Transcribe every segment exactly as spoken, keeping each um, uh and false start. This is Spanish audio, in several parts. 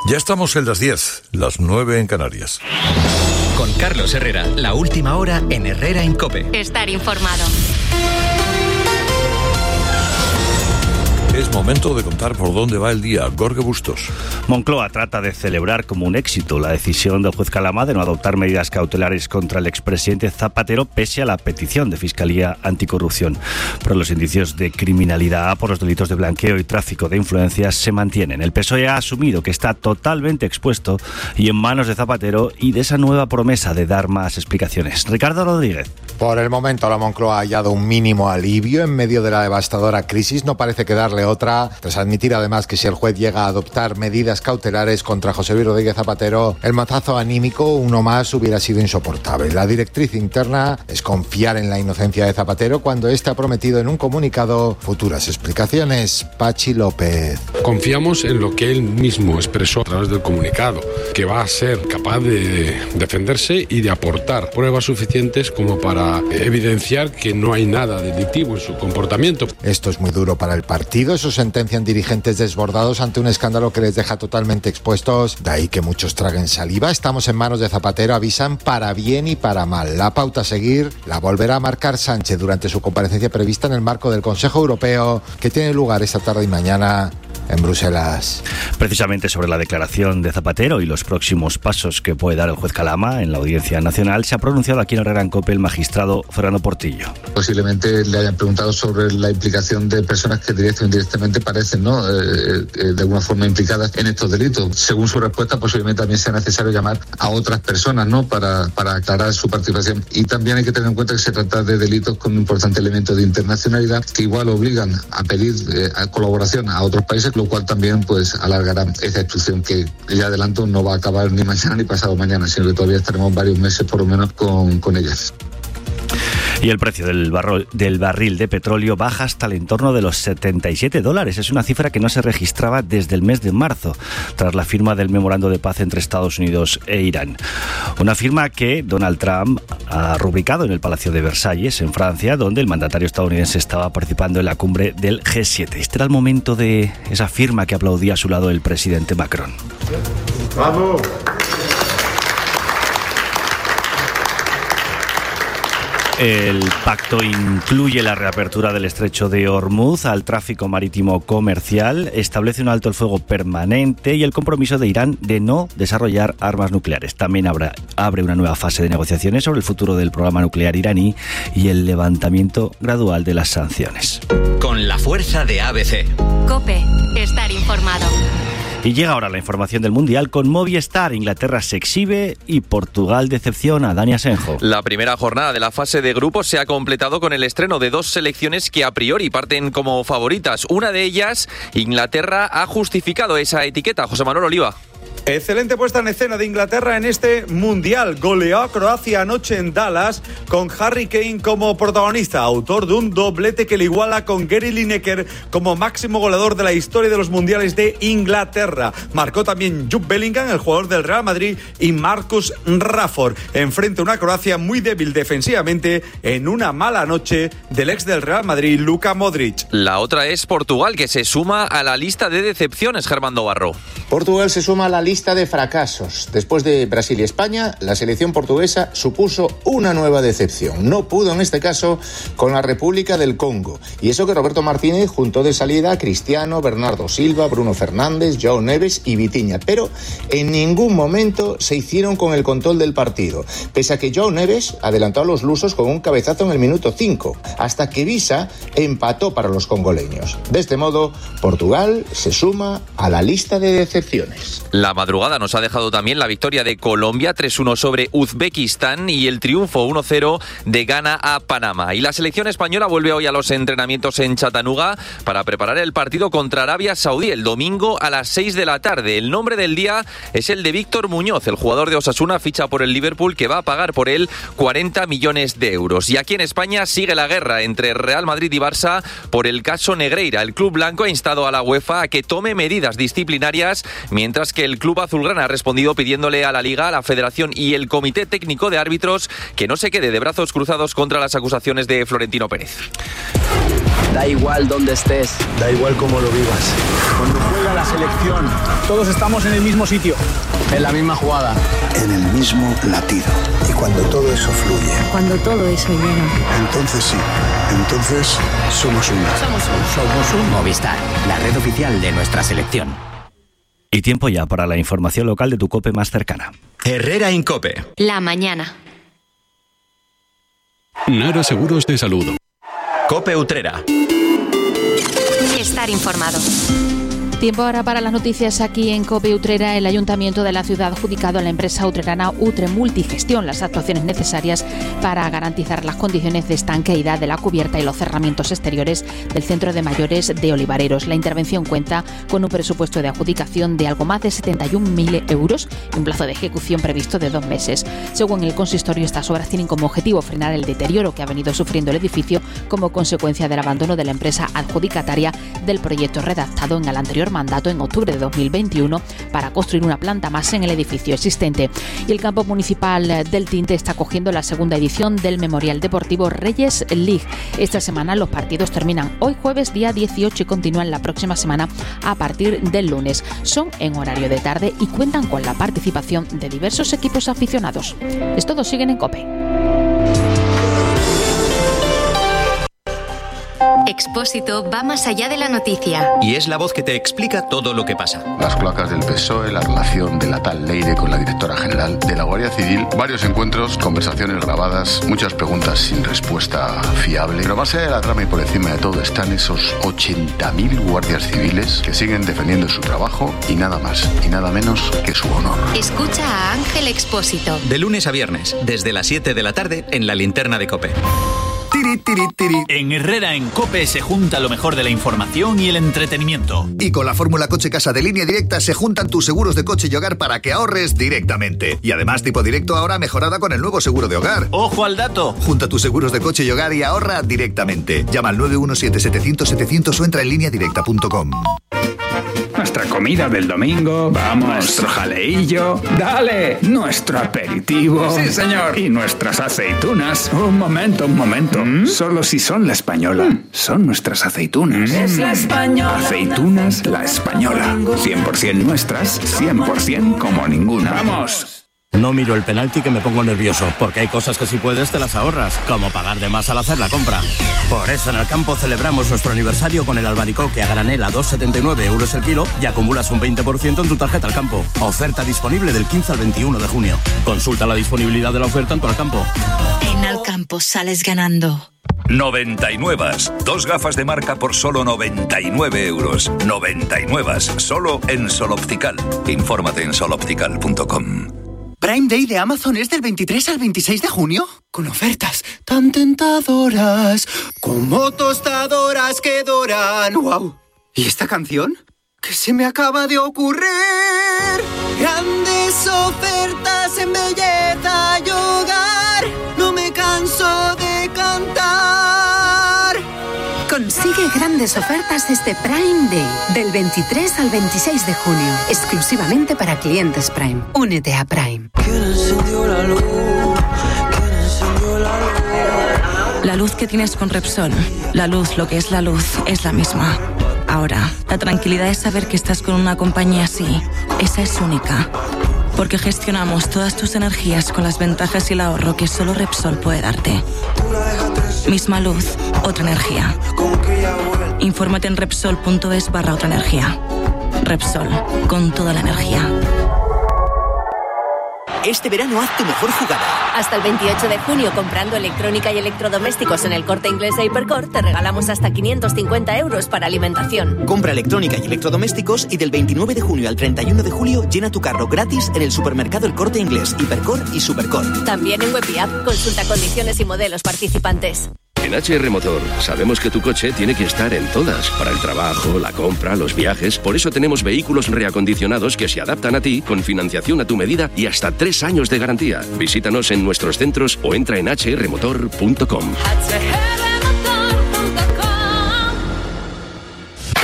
Ya estamos en las diez, las nueve en Canarias. Con Carlos Herrera, la última hora en Herrera en COPE. Estar informado. Es momento de contar por dónde va el día. Jorge Bustos. Moncloa trata de celebrar como un éxito la decisión del juez Calama de no adoptar medidas cautelares contra el expresidente Zapatero pese a la petición de Fiscalía Anticorrupción. Pero los indicios de criminalidad por los delitos de blanqueo y tráfico de influencias se mantienen. El P S O E ha asumido que está totalmente expuesto y en manos de Zapatero y de esa nueva promesa de dar más explicaciones. Ricardo Rodríguez. Por el momento la Moncloa ha hallado un mínimo alivio en medio de la devastadora crisis. No parece quedarle otra, tras admitir además que si el juez llega a adoptar medidas cautelares contra José Luis Rodríguez Zapatero, el mazazo anímico, uno más, hubiera sido insoportable. La directriz interna es confiar en la inocencia de Zapatero cuando éste ha prometido en un comunicado futuras explicaciones. Pachi López. Confiamos en lo que él mismo expresó a través del comunicado, que va a ser capaz de defenderse y de aportar pruebas suficientes como para evidenciar que no hay nada delictivo en su comportamiento. Esto es muy duro para el partido. Eso sentencian dirigentes desbordados ante un escándalo que les deja totalmente expuestos. De ahí que muchos traguen saliva. Estamos en manos de Zapatero, avisan, para bien y para mal. La pauta a seguir la volverá a marcar Sánchez durante su comparecencia prevista en el marco del Consejo Europeo, que tiene lugar esta tarde y mañana en Bruselas. Precisamente sobre la declaración de Zapatero y los próximos pasos que puede dar el juez Calama en la Audiencia Nacional, se ha pronunciado aquí en Herrera en COPE el magistrado Fernando Portillo. Posiblemente le hayan preguntado sobre la implicación de personas que directamente o indirectamente parecen, ¿no?, eh, eh, de alguna forma implicadas en estos delitos. Según su respuesta, posiblemente también sea necesario llamar a otras personas, ¿no?, para, para aclarar su participación. Y también hay que tener en cuenta que se trata de delitos con un importante elemento de internacionalidad que igual obligan a pedir eh, a colaboración a otros países, lo cual también pues alargará esa instrucción que ya adelanto no va a acabar ni mañana ni pasado mañana, sino que todavía estaremos varios meses por lo menos con, con ellas. Y el precio del, barro, del barril de petróleo baja hasta el entorno de los setenta y siete dólares. Es una cifra que no se registraba desde el mes de marzo, tras la firma del memorando de paz entre Estados Unidos e Irán. Una firma que Donald Trump ha rubricado en el Palacio de Versalles, en Francia, donde el mandatario estadounidense estaba participando en la cumbre del G siete. Este era el momento de esa firma que aplaudía a su lado el presidente Macron. ¡Vamos! El pacto incluye la reapertura del estrecho de Hormuz al tráfico marítimo comercial, establece un alto el fuego permanente y el compromiso de Irán de no desarrollar armas nucleares. También habrá, abre una nueva fase de negociaciones sobre el futuro del programa nuclear iraní y el levantamiento gradual de las sanciones. Con la fuerza de A B C. COPE. Estar informado. Y llega ahora la información del Mundial con Movistar. Inglaterra se exhibe y Portugal decepciona. Dani Asenjo. La primera jornada de la fase de grupos se ha completado con el estreno de dos selecciones que a priori parten como favoritas. Una de ellas, Inglaterra, ha justificado esa etiqueta. José Manuel Oliva. Excelente puesta en escena de Inglaterra en este Mundial. Goleó a Croacia anoche en Dallas con Harry Kane como protagonista, autor de un doblete que le iguala con Gary Lineker como máximo goleador de la historia de los Mundiales de Inglaterra. Marcó también Jude Bellingham, el jugador del Real Madrid, y Marcus Rashford. Enfrente a una Croacia muy débil defensivamente en una mala noche del ex del Real Madrid, Luka Modric. La otra es Portugal, que se suma a la lista de decepciones, Germando Barro. Portugal se suma a la lista de fracasos. Después de Brasil y España, la selección portuguesa supuso una nueva decepción. No pudo en este caso con la República del Congo. Y eso que Roberto Martínez juntó de salida a Cristiano, Bernardo Silva, Bruno Fernández, João Neves y Vitinha. Pero en ningún momento se hicieron con el control del partido. Pese a que João Neves adelantó a los lusos con un cabezazo en el minuto cinco, hasta que Visa empató para los congoleños. De este modo, Portugal se suma a la lista de decepciones. La madrugada nos ha dejado también la victoria de Colombia tres uno sobre Uzbekistán y el triunfo uno cero de Ghana a Panamá. Y la selección española vuelve hoy a los entrenamientos en Chattanooga para preparar el partido contra Arabia Saudí el domingo a las seis de la tarde. El nombre del día es el de Víctor Muñoz, el jugador de Osasuna, ficha por el Liverpool, que va a pagar por él cuarenta millones de euros. Y aquí en España sigue la guerra entre Real Madrid y Barça por el caso Negreira. El club blanco ha instado a la UEFA a que tome medidas disciplinarias, mientras que el club azulgrana ha respondido pidiéndole a la Liga, a la Federación y el Comité Técnico de Árbitros que no se quede de brazos cruzados contra las acusaciones de Florentino Pérez. Da igual dónde estés, da igual cómo lo vivas. Cuando juega la selección, todos estamos en el mismo sitio, en la misma jugada, en el mismo latido. Y cuando todo eso fluye, cuando todo eso llega, entonces sí, entonces somos una. Somos un. Somos un Movistar, la red oficial de nuestra selección. Y tiempo ya para la información local de tu COPE más cercana. Herrera Incope. La mañana. Nara Seguros de Salud. COPE Utrera. Estar informado. Tiempo ahora para las noticias aquí en COPE Utrera. El Ayuntamiento de la ciudad ha adjudicado a la empresa utrerana Utre Multigestión las actuaciones necesarias para garantizar las condiciones de estanqueidad de la cubierta y los cerramientos exteriores del Centro de Mayores de Olivareros. La intervención cuenta con un presupuesto de adjudicación de algo más de setenta y un mil euros y un plazo de ejecución previsto de dos meses. Según el consistorio, estas obras tienen como objetivo frenar el deterioro que ha venido sufriendo el edificio como consecuencia del abandono de la empresa adjudicataria del proyecto redactado en el anterior mandato en octubre de dos mil veintiuno para construir una planta más en el edificio existente. Y el campo municipal del Tinte está acogiendo la segunda edición del Memorial Deportivo Reyes League. Esta semana los partidos terminan hoy jueves día dieciocho y continúan la próxima semana a partir del lunes. Son en horario de tarde y cuentan con la participación de diversos equipos aficionados. Es todo, siguen en COPE. Expósito va más allá de la noticia. Y es la voz que te explica todo lo que pasa. Las cloacas del P S O E, la relación de la tal Leire con la directora general de la Guardia Civil, varios encuentros, conversaciones grabadas, muchas preguntas sin respuesta fiable. Pero más allá de la trama y por encima de todo están esos ochenta mil guardias civiles que siguen defendiendo su trabajo y nada más y nada menos que su honor. Escucha a Ángel Expósito. De lunes a viernes, desde las siete de la tarde, en la linterna de COPE. Tiri, tiri, tiri. En Herrera en COPE se junta lo mejor de la información y el entretenimiento. Y con la fórmula Coche Casa de Línea Directa se juntan tus seguros de coche y hogar para que ahorres directamente. Y además tipo directo ahora mejorada con el nuevo seguro de hogar. ¡Ojo al dato! Junta tus seguros de coche y hogar y ahorra directamente. Llama al nueve uno siete, setecientos, setecientos o entra en línea directa punto com. Nuestra comida del domingo, vamos, nuestro jaleillo, dale, nuestro aperitivo. Sí, señor. Y nuestras aceitunas. Un momento, un momento. ¿Mm? Solo si son la española. ¿Mm? Son nuestras aceitunas. Es la española. Aceitunas La Española. cien por ciento nuestras, cien por ciento como ninguna. ¡Vamos! No miro el penalti que me pongo nervioso, porque hay cosas que si puedes te las ahorras, como pagar de más al hacer la compra. Por eso en Alcampo celebramos nuestro aniversario con el albaricoque a granel a dos con setenta y nueve euros el kilo y acumulas un veinte por ciento en tu tarjeta Alcampo. Oferta disponible del quince al veintiuno de junio. Consulta la disponibilidad de la oferta en tu Alcampo. En Alcampo sales ganando. noventa y nueve. Dos gafas de marca por solo noventa y nueve euros. noventa y nueve. Solo en Sol Optical. Infórmate en sol optical punto com. Prime Day de Amazon es del veintitrés al veintiséis de junio, con ofertas tan tentadoras como tostadoras que doran. ¡Wow! ¿Y esta canción? ¿Qué se me acaba de ocurrir? Grandes ofertas en belleza y hogar, no me canso de cantar. Consigue grandes ofertas este Prime Day, del veintitrés al veintiséis de junio, exclusivamente para clientes Prime. Únete a Prime. ¿Quién encendió la luz? ¿Quién encendió la luz? La luz que tienes con Repsol, la luz, lo que es la luz, es la misma. Ahora, la tranquilidad es saber que estás con una compañía así. Esa es única. Porque gestionamos todas tus energías con las ventajas y el ahorro que solo Repsol puede darte. Misma luz, otra energía. Infórmate en Repsol punto es barra otra energía. Repsol, con toda la energía. Este verano haz tu mejor jugada. Hasta el veintiocho de junio, comprando electrónica y electrodomésticos en el Corte Inglés de Hipercor, te regalamos hasta quinientos cincuenta euros para alimentación. Compra electrónica y electrodomésticos y del veintinueve de junio al treinta y uno de julio llena tu carro gratis en el supermercado El Corte Inglés, Hipercor y Supercor. También en web y app. Consulta condiciones y modelos participantes. En H R Motor sabemos que tu coche tiene que estar en todas, para el trabajo, la compra, los viajes. Por eso tenemos vehículos reacondicionados que se adaptan a ti con financiación a tu medida y hasta tres años de garantía. Visítanos en nuestros centros o entra en h r motor punto com.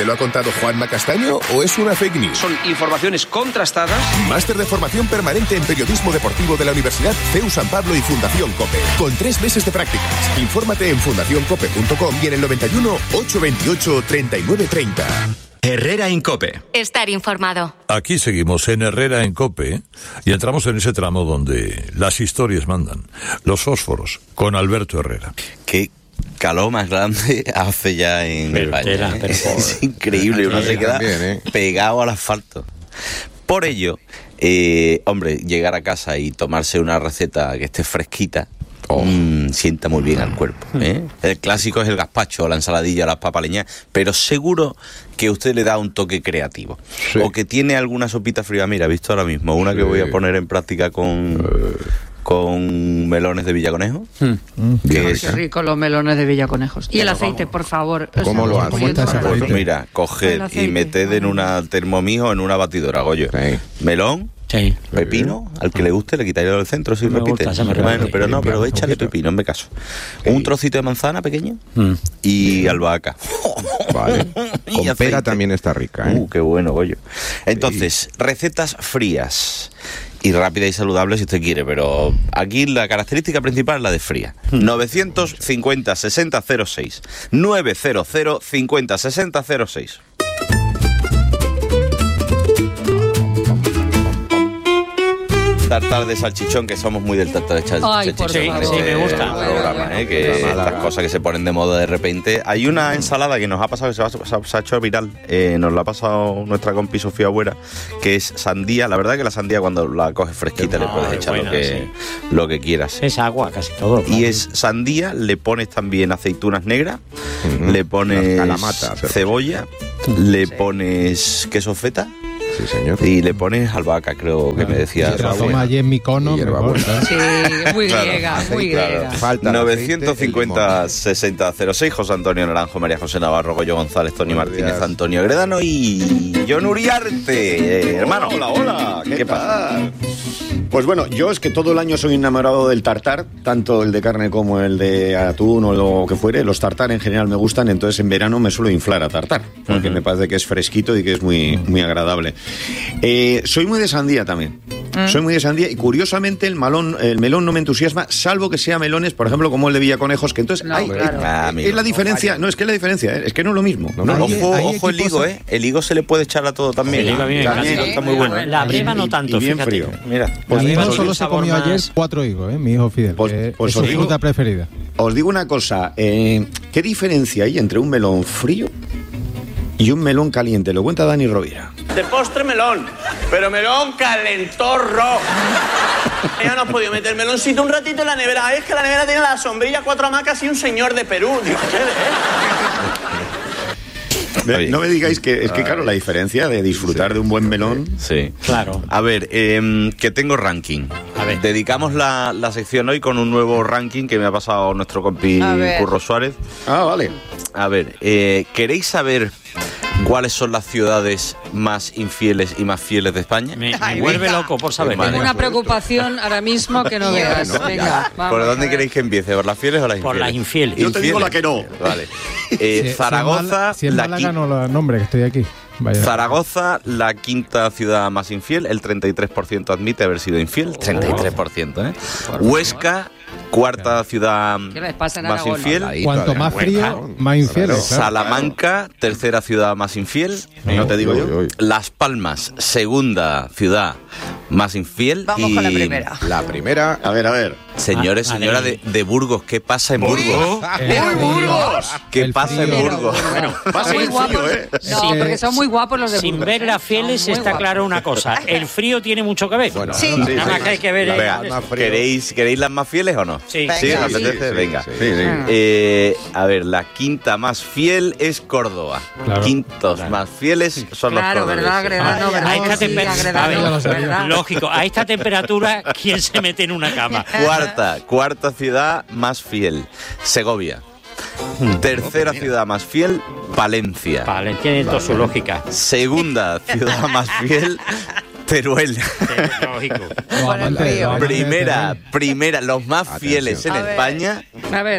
lo ha contado Juanma Castaño o es una fake news? Son informaciones contrastadas. Máster de formación permanente en periodismo deportivo de la Universidad C E U San Pablo y Fundación COPE. Con tres meses de prácticas. Infórmate en fundación cope punto com y en el noventa y uno, ochocientos veintiocho, treinta y nueve treinta. Herrera en COPE. Estar informado. Aquí seguimos en Herrera en COPE y entramos en ese tramo donde las historias mandan. Los fósforos, con Alberto Herrera. ¿Qué calor más grande hace ya en Pero España? tela, ¿eh? pero por- Es increíble, uno Aquí se queda también, ¿eh? pegado al asfalto. Por ello, eh, hombre, llegar a casa y tomarse una receta que esté fresquita, mm, sienta muy bien al cuerpo, ¿eh? El clásico es el gazpacho, la ensaladilla, las papaleñas, pero seguro que usted le da un toque creativo. O que tiene alguna sopita fría. Mira, he visto ahora mismo una que voy a poner en práctica con, con melones de Villaconejo. Que Ay, es- qué rico los melones de Villaconejos. Y el aceite, por favor. O sea, poniendo- Pues mira, El coged y aceite. meted en una termomijo, en una batidora, Goyo. Melón, pepino, al que le guste le quitáis del centro si Me repite. gusta, se me Bueno, repite. pero no, pero Un échale poquito. pepino, hazme caso. Un trocito de manzana pequeño y albahaca. Vale. Y Con pera aceite. también está rica, ¿eh? Uh, qué bueno, Goyo. Entonces, recetas frías y rápidas y saludables si usted quiere, pero aquí la característica principal es la de fría. novecientos cincuenta, sesenta, cero seis. novecientos cincuenta, sesenta, cero seis. Tartar de salchichón, que somos muy del tartar de chal- Ay, por salchichón. favor. en Sí, este me gusta. programa, ¿eh? Que estas cosas que se ponen de moda de repente. Hay una ensalada que nos ha pasado, que se ha, se ha- se ha hecho viral, eh, nos la ha pasado nuestra compi Sofía Buera, que es sandía. La verdad que la sandía cuando la coges fresquita le puedes echar buena, lo, que, lo que quieras. Es agua casi todo. Y es sandía, le pones también aceitunas negras, le pones Las calamatas, cebolla, le pones queso feta. Sí, señor. Y le pones albahaca, creo que me decía. Si te la toma allí en Micono, mejor, ¿sabes? Sí, muy Claro. griega, muy Claro. griega. Falta el novecientos cincuenta, sesenta, cero seis. José Antonio Naranjo, María José Navarro, Goyo González, Tony Martínez, días. Antonio Gredano y John Uriarte. Eh, hermano. Hola, hola. ¿Qué, ¿Qué pasa? Pues bueno, yo es que todo el año soy enamorado del tartar, tanto el de carne como el de atún o lo que fuere. Los tartar en general me gustan, entonces en verano me suelo inflar a tartar, porque me parece que es fresquito y que es muy, muy agradable. Eh, soy muy de sandía también. Soy muy de sandía y curiosamente el melón, el melón no me entusiasma, salvo que sea melones, por ejemplo, como el de Villaconejos, que entonces hay- claro. hay- Ah, amigo. es la diferencia, no es que es la diferencia, ¿eh? Es que no es lo mismo. No, ojo, ojo el higo, ¿eh? El higo se le puede echar a todo también. El higo a mí me También encanta. está muy bueno. La breva no Y- tanto, y bien fíjate. frío. Mira, Pues mi breva hijo tiene solo un se sabor comió ayer más- cuatro higos, ¿eh? Mi hijo Fidel. Eh, pues es su os digo- fruta preferida. Os digo una cosa, eh, ¿qué diferencia hay entre un melón frío y un melón caliente? Lo cuenta Dani Rovira. De postre melón, pero melón calentorro. Ya no has podido meter meloncito un ratito en la nevera. Ay, es que la nevera tiene la sombrilla, cuatro hamacas y un señor de Perú. Digo, ¿qué Ve, No me digáis que es que, claro, la diferencia de disfrutar de un buen melón. Sí. Claro. A ver, eh, que tengo ranking. A ver. Dedicamos la, la sección hoy con un nuevo ranking que me ha pasado nuestro compi A ver. Curro Suárez. Ah, vale. A ver, eh, ¿queréis saber cuáles son las ciudades más infieles y más fieles de España? Me, me Ay, vuelve venga. loco por saber. Tengo una preocupación ahora mismo que no veas. Venga, vamos. ¿Por dónde a ver. queréis que empiece? ¿Por las fieles o las infieles? Por las infieles. Yo te digo la que no. Vale. Eh, Si- si es Zaragoza, Málaga- Si es la Málaga, qui- no lo nombre, que estoy aquí. Vaya. Zaragoza, la quinta ciudad más infiel, el treinta y tres por ciento admite haber sido infiel, treinta y tres por ciento, ¿eh? Huesca, cuarta ciudad ¿Qué les pasa en más Aragón? infiel. Cuanto más frío, más infieles. claro. Salamanca, tercera ciudad más infiel. No te digo yo. Las Palmas, segunda ciudad más infiel. Vamos y con la primera. La primera. A ver, a ver. Señores, Ah, señora de, Madrid. de Burgos, ¿qué pasa en Burgos? El frío, ¿Qué el pasa en frío. Burgos? Bueno, Pasa Muy el guapos. frío, ¿eh? No, Sí. porque son muy guapos los de sin Burgos, ver ¿eh? las Son fieles muy está guapos. claro una cosa. El frío tiene mucho que ver. Bueno, Sí. sí, Nada más sí. que hay que ver. el- Venga, más frío. ¿queréis, ¿queréis las más fieles o no? Sí. ¿Sí? Venga. ¿Os apetece? Sí, Venga. sí, Sí, sí. Eh, a ver, la quinta más fiel es Córdoba. Claro. Quintos más fieles son Claro, los ¿verdad, cordobeses. Gredano? ¿Verdad? A esta Sí, temperatura, Agredano, a ver, Ya lo sabía. ¿verdad? lógico, a esta temperatura, ¿quién se mete en una cama? Cuarta, cuarta ciudad más fiel, Segovia. Tercera ciudad más fiel, Palencia. Vale, tiene toda su lógica. Segunda ciudad más fiel, Teruel. Lógico. Los amantes- los amantes de Primera, Teruel. primera, los más fieles en A ver. España, A ver.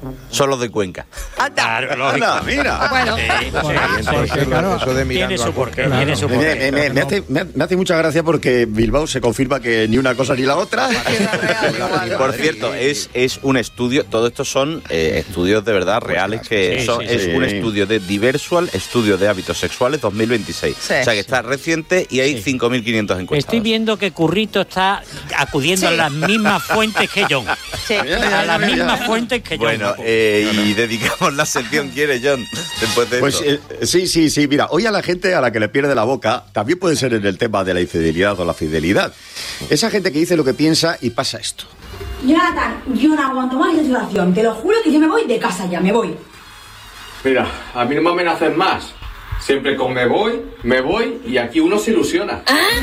son los de Cuenca. Claro, lógico. Anda, mira. Bueno, Sí, sí, porque, claro, Eso de tiene mirando su a porqué, Cuenca. tiene su Me, porqué. me- me hace, me- me hace mucha gracia porque Bilbao se confirma que ni una cosa ni la otra. Y por cierto, es, es un estudio, todo esto son eh, estudios de verdad reales, que Sí, son, sí, sí. es un estudio de Diversual, estudio de hábitos sexuales dos mil veintiséis. Sí. O sea que está reciente y hay Sí. cinco mil quinientos encuestados. Estoy viendo que Currito está acudiendo Sí. a las mismas fuentes que John. Sí. Ya, ya, A las ya, ya. mismas fuentes que John. Bueno, eh, y dedicamos la sección, ¿quiere, John? Después de Pues esto. eh, sí, sí, sí. Mira, hoy a la gente a la que le pierde la boca también puede ser en el tema de la infidelidad o la fidelidad. Esa gente que dice lo que piensa y pasa esto. Jonathan, yo no aguanto más esta situación. Te lo juro que yo me voy de casa ya, me voy. Mira, a mí no me amenacen más. Siempre con me voy, me voy y aquí uno se ilusiona.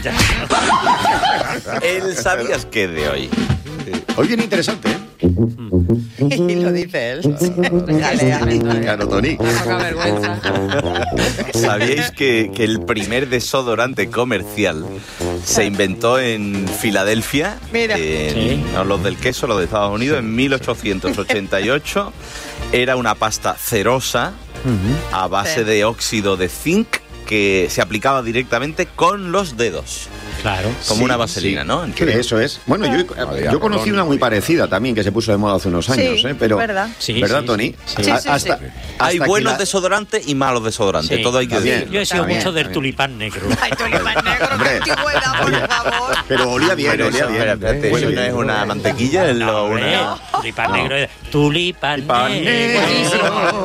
El ¿sabías qué de hoy? Hoy viene interesante, ¿eh? Y lo dice él. Claro, Tony. poca vergüenza. ¿Sabíais que, que el primer desodorante comercial se inventó en Filadelfia? Mira. En- Sí. no, los del queso, los de Estados Unidos, en mil ochocientos ochenta y ocho. Era una pasta cerosa a base Sí. de óxido de zinc que se aplicaba directamente con los dedos. Claro. Como Sí, una vaselina, sí. ¿no? Sí, eso es. Bueno, yo, yo conocí una muy parecida también que se puso de moda hace unos años, Sí, ¿eh? Pero, verdad. Sí, ¿verdad, sí, Tony? sí. Sí, sí, hasta, sí. Hay hasta buenos que la- desodorantes y malos desodorantes, Sí. todo hay que También. decirlo. Yo he sido También, mucho del también. tulipán negro. Ay, tulipán negro, Hombre. qué antigüedad, por favor. Pero olía bien, Pero olía eso, bien. espera, espérate, Huele eso no bien. es una mantequilla, es No, lo- hombre, una... tulipán negro es tulipán Tulipán negro. negro.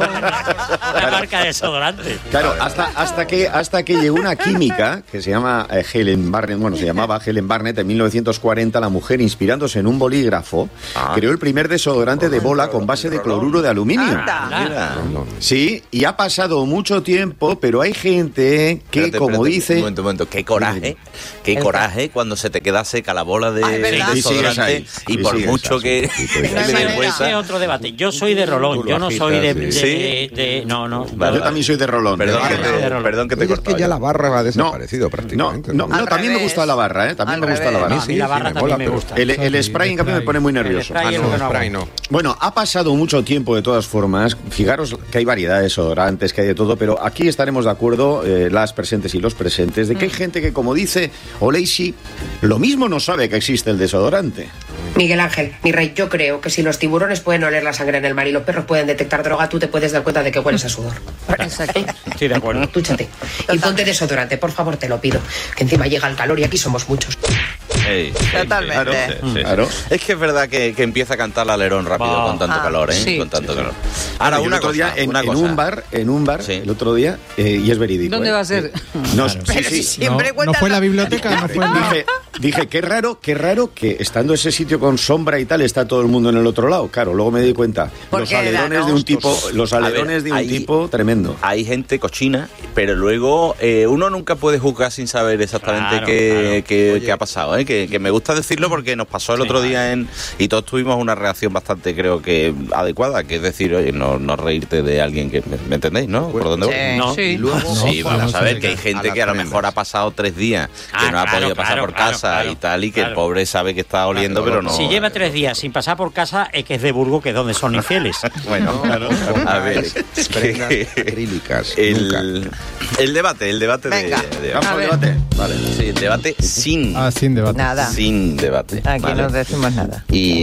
La marca de desodorante. Claro, hasta, hasta, que, hasta que llegó una química que se llama eh, Helen Barnett, bueno, se llamaba Helen Barnett, en mil novecientos cuarenta, la mujer, inspirándose en un bolígrafo, Ah. creó el primer desodorante de bola con base de cloruro de aluminio. Anda. Mira. Sí, y ha pasado mucho tiempo, pero hay gente que, Espérate, como espérate, dice... Un momento, un momento. Qué coraje, qué El- coraje cuando se te queda seca la bola de, Ah, es verdad. de Y sigues desodorante ahí, y y por sigues mucho así. que Sí, que sí, le sí. dé Ese vuelta. es otro debate. Yo soy de Rolón, Tú lo yo no soy de, agitas, de, sí. de- no, no. Yo también soy de Rolón. Perdón, de que barra. te, de Rolón. perdón que te he Oye, es que cortado. ya la barra ha No, desaparecido no, prácticamente. no, no, Al también me revés. gusta la barra, ¿eh? También Al me gusta la revés. barra. No, a mí la sí, barra me también mola, me pero- gusta. El, el spray, en cambio, me pone muy nervioso. spray Ah, es no, lo que no spray aguanto. no. Bueno, ha pasado mucho tiempo de todas formas. Fijaros que hay variedad de desodorantes, que hay de todo, pero aquí estaremos de acuerdo, eh, las presentes y los presentes, de que hay gente que, como dice Oleisi, lo mismo no sabe que existe el desodorante. Miguel Ángel, mi rey, yo creo que si los tiburones pueden oler la sangre en el mar y los perros pueden detectar droga, tú te puedes dar cuenta de que hueles a sudor. Exacto. Estoy de acuerdo. Túchate. Y ponte desodorante, por favor, te lo pido. Que encima llega el calor y aquí somos muchos. Ey, Totalmente. sí, sí, sí. Claro. Es que es verdad que, que empieza a cantar el alerón rápido Bah. con tanto Ah, calor, ¿eh? sí. Con tanto Sí, sí. calor. Ahora, Yo el una otro cosa, día en, una en cosa. un bar, en un bar, el otro día, eh, y es verídico. ¿Dónde ¿eh? va a ser? No, Claro. sí, Pero sí. si siempre No- cuentan no fue la biblioteca, no fue la- Dije, dije, qué raro, qué raro que estando ese sitio con sombra y tal, está todo el mundo en el otro lado. Claro, luego me di cuenta. ¿Por Los qué era, alerones no? de un tipo, los A ver, alerones de un hay- tipo tremendo. Hay gente cochina, pero luego eh, uno nunca puede juzgar sin saber exactamente Claro, qué, qué- qué ha pasado. ¿eh? Que, que me gusta decirlo porque nos pasó el otro día en y todos tuvimos una reacción bastante, creo que adecuada, que es decir, oye, no, no reírte de alguien que me, ¿me entendéis, ¿no? ¿Por dónde voy? Sí. No. Sí. Y luego- sí, No, vamos no a ver sé. que hay gente A que a lo las mejor ha pasado tres días, que Ah, no ha claro, podido pasar claro, por claro, casa claro, y tal, y que el claro. pobre sabe que está oliendo, pero no. Si lleva tres días sin pasar por casa, es que es de Burgos, que es donde son infieles. Bueno, a ver, Prendas que- acrílicas. el, el debate, el debate de, Venga. de- Vamos A al ver. debate. Vale. Sí, el debate sin, Ah, sin debate. Nada. sin debate. Aquí ¿vale? no decimos nada.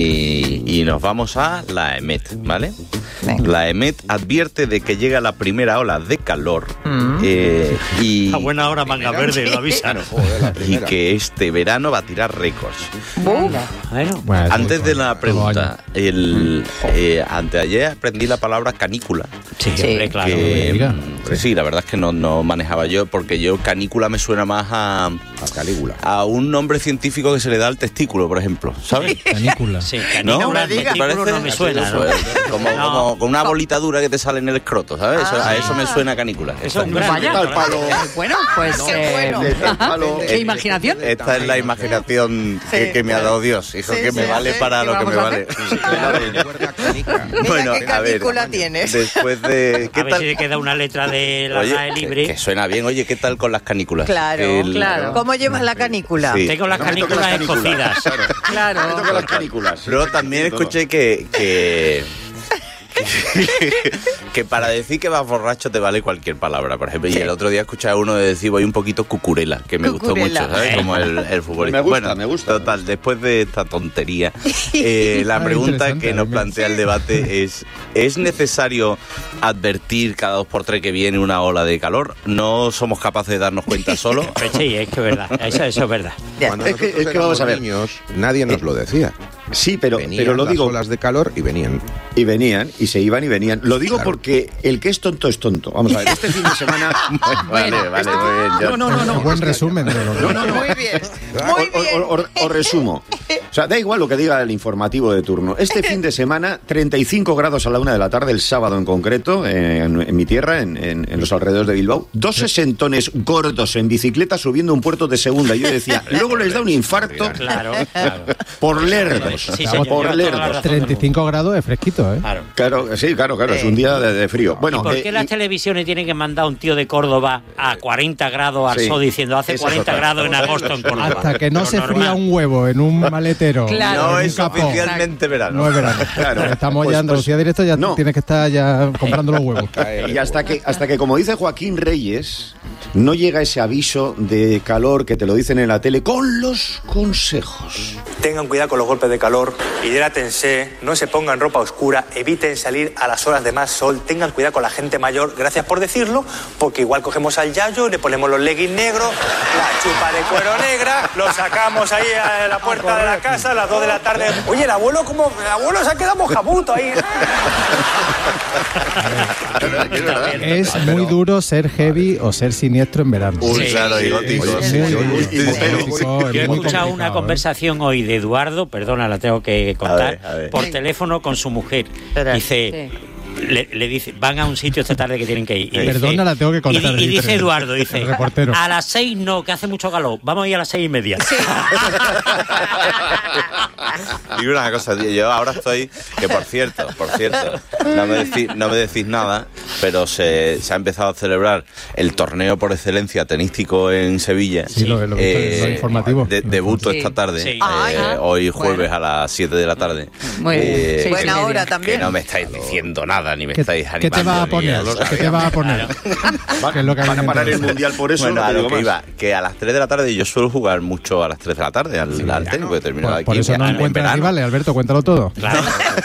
Y, y nos vamos a la EMET, ¿vale? La EMET advierte de que llega la primera ola de calor Mm. eh, y, A buena hora, manga verde, lo avisan. y que este verano va a tirar récords. Bueno. Antes de la pregunta, el, eh, anteayer aprendí la palabra canícula. Sí, hombre, claro. Que, Diga. mm, pues sí, la verdad es que no, no manejaba yo, porque yo canícula me suena más a, A Calígula. a un nombre científico que se le da al testículo, por ejemplo, ¿sabes? Canícula. Sí, ¿No? canícula, ¿Me testículo parece? no me suena, ¿no? Pues, como, No. como con una bolita dura que te sale en el escroto, ¿sabes? Eso- Ah. a eso me suena canícula. Eso es un gran Vaya. reto, ¿no? Bueno, pues. Qué bueno. eh, Desde el palo. ¿Qué imaginación? Esta es la imaginación que, Sí, que me ha claro. dado Dios, hijo, Sí, que me sí, vale sí. para ¿Qué lo que me vamos a vale. Mira Bueno, qué a ver, canícula tienes. después de... A ¿Qué ver si tal? le queda una letra de la Oye, R A E que, libre. que suena bien. Oye, ¿qué tal con las canículas? Claro, El- claro. ¿Cómo llevas la canícula? Sí. Tengo las No me toques canículas las canículas. escocidas. Me Claro. tocan las canículas. Luego también escuché que, que, que, que para decir que vas borracho te vale cualquier palabra, por ejemplo. Y el otro día escuché a uno de decir voy un poquito cucurela, que me Cucurela. gustó mucho, ¿sabes? Como el, el futbolista. Me gusta, bueno, me gusta. Total, después de esta tontería, eh, la Ah, pregunta interesante que nos también. plantea el debate es: ¿es necesario advertir cada dos por tres que viene una ola de calor? ¿No somos capaces de darnos cuenta solo? Pues sí, es que es verdad, eso, eso es verdad. Es Cuando que- nosotros es que éramos vamos a ver. niños, nadie nos lo decía. Sí, pero, Venían pero lo las digo. olas de calor y venían. Y venían, y se iban y venían. Lo digo Claro. porque el que es tonto es tonto. Vamos a ver, este fin de semana. Vale, vale, muy bien. yo- No, no, no, no. Buen resumen de lo que... No, no, no. Muy bien. O- o- o- o resumo. O sea, da igual lo que diga el informativo de turno. Este fin de semana, treinta y cinco grados a la una de la tarde, el sábado en concreto, en, en mi tierra, en, en- en los alrededores de Bilbao. Dos sesentones gordos en bicicleta subiendo un puerto de segunda. Yo decía, luego les da un infarto Claro, claro. por lerdos. Sí, señor, por lleva toda la lerdos. razón. treinta y cinco grados es fresquito, ¿eh? Claro. Claro, sí, claro, claro, es un día de, de frío. Bueno, ¿Y por eh, qué las y- televisiones tienen que mandar a un tío de Córdoba a cuarenta grados al Sí. sol diciendo hace Esa es cuarenta otra. grados en agosto en Córdoba? Hasta que no Lo se normal. fría un huevo en un maletero. Claro. en No un es capó, oficialmente verano. No es verano. Claro. Estamos Pues- ya en Andalucía pues- directo, ya no. tienes que estar ya comprando los huevos. Y hasta que, hasta que, como dice Joaquín Reyes, no llega ese aviso de calor que te lo dicen en la tele con los consejos. Tengan cuidado con los golpes de calor, hidrátense, no se pongan ropa oscura, eviten salir a las horas de más sol, tengan cuidado con la gente mayor, gracias por decirlo, porque igual cogemos al yayo, le ponemos los leggings negros, la chupa de cuero negra, lo sacamos ahí a la puerta de la casa a las dos de la tarde. Oye, el abuelo, como el abuelo se ha quedado mojabuto ahí. Es muy duro ser heavy o ser siniestro en verano. Uy, claro, y gótico. Es sí, muy sí, duro. sí, sí, Es sí. gótico, es Yo he muy escuchado una complicado, ¿eh? conversación hoy de Eduardo, perdona, la tengo que contar, A ver, a ver. por teléfono con su mujer. Dice, le, le dice, van a un sitio esta tarde que tienen que ir. Y dice- Perdona, la tengo que contar, Y, di- y dice dice el- Eduardo, dice, el reportero. a las seis no, que hace mucho calor, vamos a ir a las seis y media. Digo una cosa, tío, yo ahora estoy, que por cierto, por cierto, no me decís, no me decís nada, pero se, se ha empezado a celebrar el torneo por excelencia tenístico en Sevilla. Sí, lo, lo, que- lo informativo. de- debuto Sí. esta tarde, Sí. eh, Ay, hoy jueves bueno. a las siete de la tarde. Muy bien. Eh, Seis y que- Buena hora también. Que no me estáis diciendo nada, ni me ¿Qué, estáis qué animando. te vas a ni- poner? lo ¿Qué te vas a poner? ¿Qué es lo que a mí Van a me parar el interesa? mundial por eso. Bueno, no a te lo digo que más. iba, que a las tres de la tarde yo suelo jugar mucho a las tres de la tarde al, al tenis, porque termino Por, aquí por eso no en encuentras verano. rivales, Alberto, cuéntalo todo. Claro.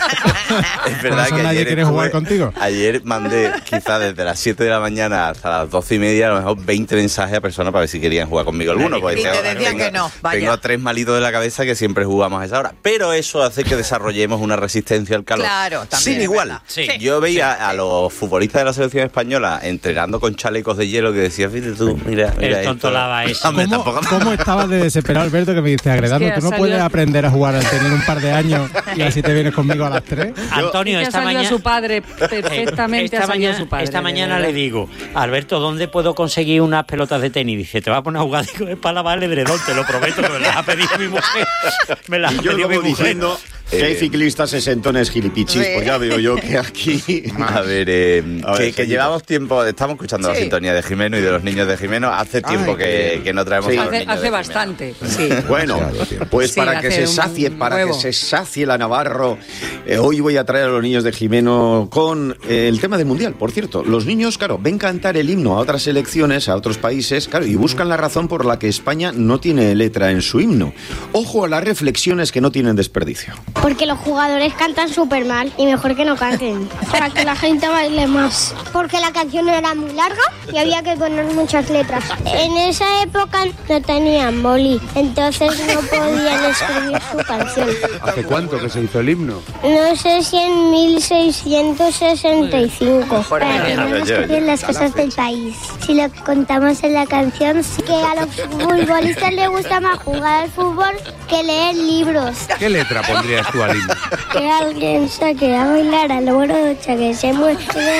Es Por verdad eso que nadie ayer quiere estuve- jugar contigo. Ayer mandé quizá desde las siete de la mañana hasta las doce y media a lo mejor veinte mensajes a personas para ver si querían jugar conmigo alguno. Porque Y te tengo- decían tengo- que no, vaya. Tengo tres malitos de la cabeza que siempre jugamos a esa hora. Pero eso hace que desarrollemos una resistencia al calor. Claro, también Sin es igual. verdad. Sí. Yo veía a los futbolistas de la selección española entrenando con chalecos de hielo que decía, fíjate tú, mira, mira El tonto esto". lava eso. Hombre, ¿Cómo, tampoco- ¿Cómo estabas de desesperado, Alberto, que me dice, Agredano, Es que tú no ha puedes salido- aprender a jugar al tener un par de años y así te vienes conmigo a las tres? Antonio, Que ha esta salido mañana... su padre, perfectamente esta ha salido mañana, su padre. esta de mañana verdad. le digo, Alberto, ¿dónde puedo conseguir unas pelotas de tenis? Dice, te vas a poner a jugar. Digo, es para lavar el edredón, te lo prometo, que me las ha pedido mi mujer. Me las Y ha yo pedido mi luego mujer. diciendo que hay Eh, ciclistas sesentones gilipichis, Sí. pues ya veo yo que aquí... A ver, eh, A ver, que, que Fellito. llevamos tiempo, estamos escuchando la Sí. sintonía de Jimeno y de los niños de Jimeno. Hace tiempo qué que, bien. que no traemos Sí. a los Hace, niños hace de bastante. Sí. Bueno, Demasiado tiempo. pues Sí, para que hace se un sacie, para huevo. que se sacie la Navarro, eh, hoy voy a traer a los niños de Jimeno con eh, el tema del Mundial. Por cierto, los niños, claro, ven cantar el himno a otras selecciones, a otros países, claro, y buscan la razón por la que España no tiene letra en su himno. Ojo a las reflexiones que no tienen desperdicio. Porque los jugadores cantan súper mal y mejor que no canten. Para que la gente baile más. Porque la canción era muy larga y había que poner muchas letras. En esa época no tenían boli, entonces no podían escribir su canción. ¿Hace cuánto que se hizo el himno? No sé si en mil seiscientos sesenta y cinco. Para que no nos copien las cosas del país. Si lo que contamos en la canción, sí que a los futbolistas les gusta más jugar al fútbol que leer libros. ¿Qué letra pondrías tú al himno? Que alguien saque a bailar al morocha que se mueve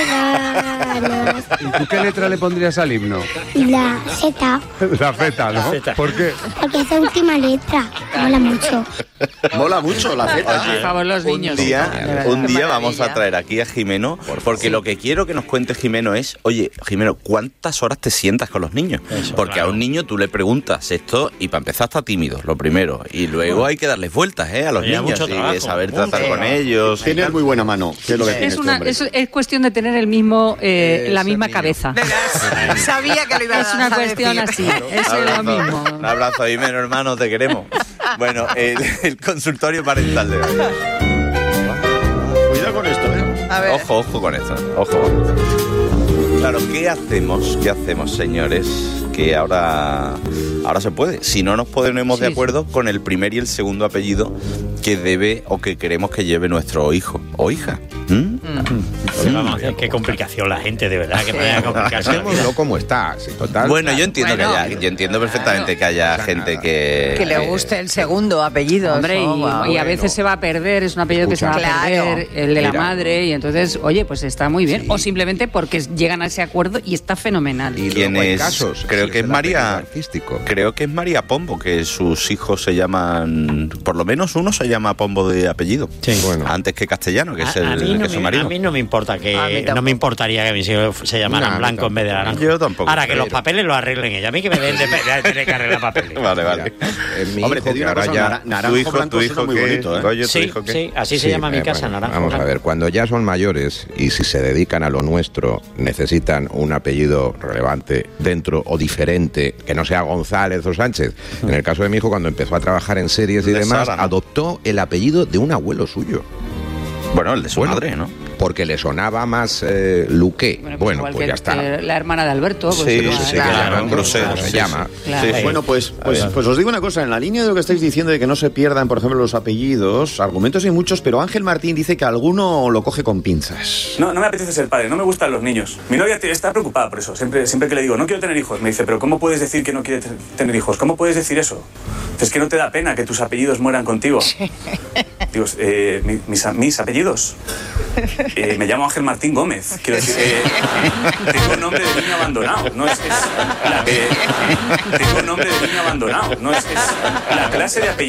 manos. ¿Y tú qué letra le pondrías al himno? La Z, La Z, ¿no? Z. ¿Por qué? porque es la última letra. Mola mucho. Mola mucho la Z. Por favor, los Un niños. día, un día vamos a traer aquí a Jimeno, porque lo que quiero que nos cuente Jimeno es, oye, Jimeno, ¿cuántas horas te sientas con los niños? Eso, porque claro. a un niño tú le preguntas esto y para empezar está tímido, lo primero. Y luego hay que darles vueltas, ¿eh? A los Oye, niños mucho y trabajo. saber Mucho tratar con trabajo. ellos. Tienes muy buena mano, que es lo que tiene Es, este una, hombre. es, es cuestión de tener el mismo, eh, Eh, la ese misma niño. cabeza. Verás, sabía que lo ibas Es a una decir. cuestión así. Es lo mismo. Un abrazo, Jimeno, hermano, te queremos. Bueno, el, el consultorio parental de hoy. Cuidado con esto, ¿eh? A ver. Ojo, ojo con esto, ojo. Claro, ¿qué hacemos? ¿Qué hacemos, señores? Que ahora, ahora se puede. Si no nos ponemos de Sí, acuerdo con el primer y el segundo apellido que debe o que queremos que lleve nuestro hijo o hija. ¿Mm? Pues vamos a hacer, qué complicación la gente, de verdad, que manera de complicarse la vida. Dejémoslo como está, sí, total. Bueno, yo entiendo Bueno, que haya, yo entiendo perfectamente que haya gente que Que le guste el segundo apellido. Hombre, y, eso, guau. y a veces se va a perder, es un apellido que se va a Escucha. perder, el de la Mira. madre, y entonces, oye, pues está muy bien. Sí. O simplemente porque llegan a ese acuerdo y está fenomenal. Y ¿Quién luego hay es? casos, Creo si que es el María- apellido artístico. Creo que es María Pombo, que sus hijos se llaman, por lo menos uno se llama Pombo de apellido. Sí. Bueno. Antes que Castellano, que A, es el a mí que no es su me, marido. a mí no me importa A mí que tampoco. no me importaría que mis hijos se llamaran No, blanco en vez de naranja. Yo tampoco. Ahora que los Pero- papeles los arreglen ella. A mí que me den de, de tener que arreglar papeles. Vale, vale. Mira, eh, mi Hombre, hijo, te digo que una ahora cosa, ya- nara- Tu naranjo hijo, blanco tu suena hijo, muy ¿qué? bonito, ¿eh? Goyo, ¿tu Sí, hijo qué? sí, así se Sí, llama mi eh, casa, bueno, naranja. Vamos a blanco. ver, cuando ya son mayores y si se dedican a lo nuestro, necesitan un apellido relevante dentro o diferente, que no sea González o Sánchez. En el caso de mi hijo, cuando empezó a trabajar en series y De demás, Sara, ¿no? adoptó el apellido de un abuelo suyo. Bueno, el de su Bueno, madre, ¿no? Porque le sonaba más eh, Luque. Bueno, Bueno, igual pues que- ya está. que la hermana de Alberto. Pues Sí, igual, sí, sí, claro. que llaman grosero, como se sí, llama. Claro. Sí, sí. Bueno, pues, pues, pues os digo una cosa, en la línea de lo que estáis diciendo de que no se pierdan, por ejemplo, los apellidos, argumentos hay muchos, pero Ángel Martín dice que alguno lo coge con pinzas. No, no me apetece ser padre, no me gustan los niños. Mi novia te- está preocupada por eso. Siempre, siempre que le digo, no quiero tener hijos, me dice, pero ¿cómo puedes decir que no quieres te- tener hijos? ¿Cómo puedes decir eso? Es que no te da pena que tus apellidos mueran contigo. Digo, eh, mi- mis, a- mis apellidos. Eh, me llamo Ángel Martín Gómez. Quiero decir, eh, tengo nombre de niño abandonado. No es, es la, eh, tengo nombre de niño abandonado. No es, es la clase de apellidos.